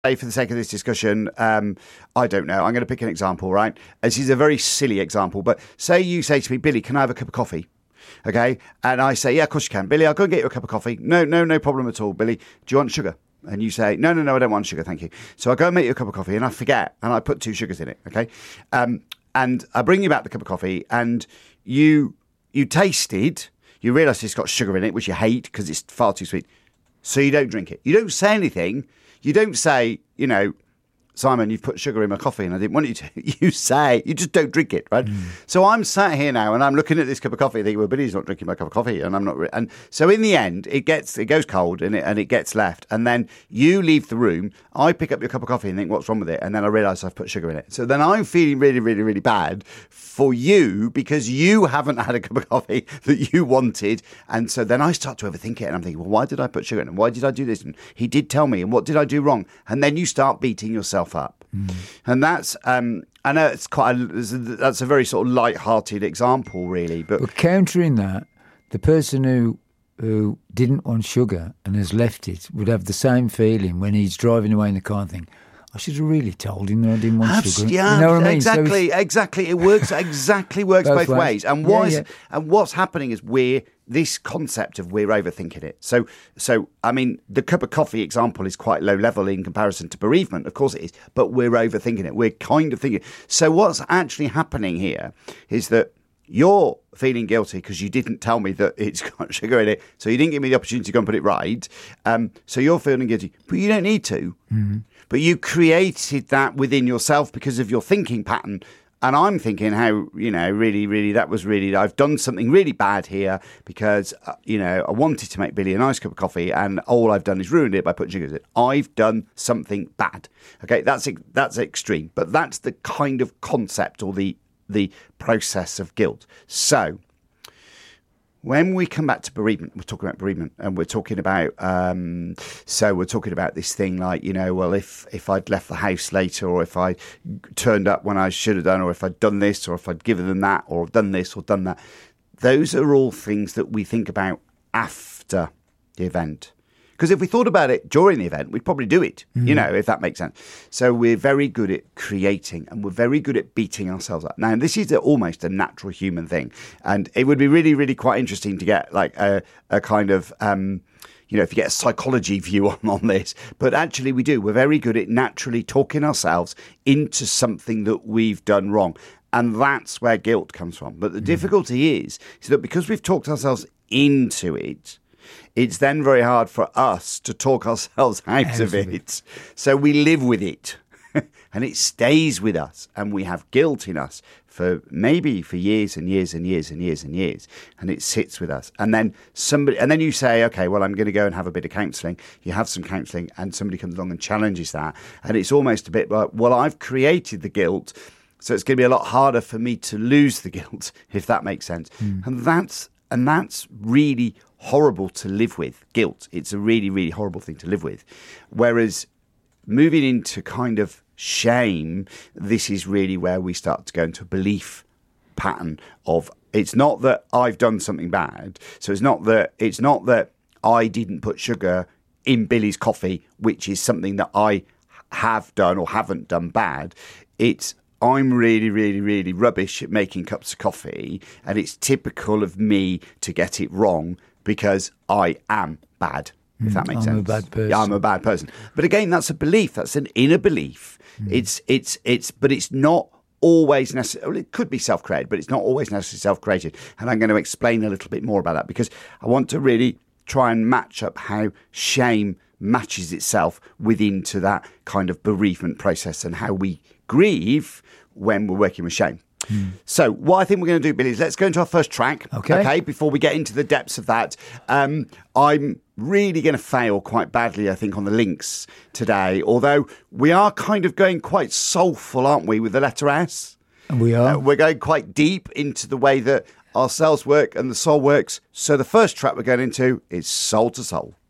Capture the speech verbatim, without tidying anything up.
say, for the sake of this discussion, um, I don't know. I'm going to pick an example, right? This is a very silly example, but say you say to me, Billy, can I have a cup of coffee? Okay. And I say, yeah, of course you can. Billy, I'll go and get you a cup of coffee. No, no, no problem at all. Billy, do you want sugar? And you say, no, no, no, I don't want sugar, thank you. So I go and make you a cup of coffee and I forget and I put two sugars in it, okay? Um, and I bring you back the cup of coffee and you you tasted, you realise it's got sugar in it, which you hate because it's far too sweet. So you don't drink it. You don't say anything. You don't say, you know, Simon, you've put sugar in my coffee and I didn't want you to. You say, you just don't drink it, right? Mm. So I'm sat here now and I'm looking at this cup of coffee and thinking, well, Billy's not drinking my cup of coffee and I'm not. Re-. And so in the end, it gets, it goes cold and it, and it gets left. And then you leave the room. I pick up your cup of coffee and think, what's wrong with it? And then I realise I've put sugar in it. So then I'm feeling really, really, really bad for you because you haven't had a cup of coffee that you wanted. And so then I start to overthink it and I'm thinking, well, why did I put sugar in it? And why did I do this? And he did tell me. And what did I do wrong? And then you start beating yourself up. Mm. And that's, um, I know it's quite, a, that's a very sort of light-hearted example, really. But well, countering that, the person who who didn't want sugar and has left it would have the same feeling when he's driving away in the car and think, I should have really told him that I didn't want Abs- sugar. Yeah, you know what I mean? exactly, so exactly. It works exactly works both, both ways. ways. And yeah, why? Is, yeah. And what's happening is we're this concept of we're overthinking it. So, so I mean, the cup of coffee example is quite low level in comparison to bereavement. Of course it is, but we're overthinking it. We're kind of thinking. So, what's actually happening here is that you're feeling guilty because you didn't tell me that it's got sugar in it, so you didn't give me the opportunity to go and put it right. Um, so you're feeling guilty, but you don't need to. Mm-hmm. But you created that within yourself because of your thinking pattern. And I'm thinking how, you know, really, really, that was really, I've done something really bad here because, uh, you know, I wanted to make Billy a nice cup of coffee and all I've done is ruined it by putting sugar in it. I've done something bad. Okay, that's that's extreme, but that's the kind of concept or the the process of guilt. So when we come back to bereavement, we're talking about bereavement and we're talking about, um, so we're talking about this thing like, you know, well, if, if I'd left the house later or if I turned up when I should have done or if I'd done this or if I'd given them that or done this or done that, those are all things that we think about after the event. Because if we thought about it during the event, we'd probably do it, mm. you know, if that makes sense. So we're very good at creating and we're very good at beating ourselves up. Now, this is a, almost a natural human thing. And it would be really, really quite interesting to get like a, a kind of, um, you know, if you get a psychology view on, on this. But actually we do. We're very good at naturally talking ourselves into something that we've done wrong. And that's where guilt comes from. But the mm. difficulty is, is that because we've talked ourselves into it, it's then very hard for us to talk ourselves out of it. it. So we live with it and it stays with us and we have guilt in us for maybe for years and years and years and years and years. And it sits with us. And then somebody, and then you say, okay, well, I'm going to go and have a bit of counselling. You have some counselling and somebody comes along and challenges that. And it's almost a bit like, well, I've created the guilt. So it's going to be a lot harder for me to lose the guilt, if that makes sense. Mm. And that's, and that's really horrible to live with, guilt. It's a really, really horrible thing to live with. Whereas moving into kind of shame, this is really where we start to go into a belief pattern of it's not that I've done something bad. So it's not that it's not that I didn't put sugar in Billy's coffee, which is something that I have done or haven't done bad. It's I'm really, really, really rubbish at making cups of coffee, and it's typical of me to get it wrong because I am bad, if that makes I'm sense. I'm a bad person. Yeah, I'm a bad person. But again, that's a belief. That's an inner belief. Mm. It's, it's, it's, but it's not always necessary. Well, it could be self-created, but it's not always necessarily self-created. And I'm going to explain a little bit more about that because I want to really try and match up how shame matches itself within to that kind of bereavement process and how we grieve when we're working with shame. Hmm. So what I think we're going to do, Billy, is let's go into our first track, okay, okay before we get into the depths of that. Um, I'm really going to fail quite badly, I think, on the links today, although we are kind of going quite soulful, aren't we, with the letter S? And we are. Uh, we're going quite deep into the way that our cells work and the soul works. So the first track we're going into is Soul to Soul.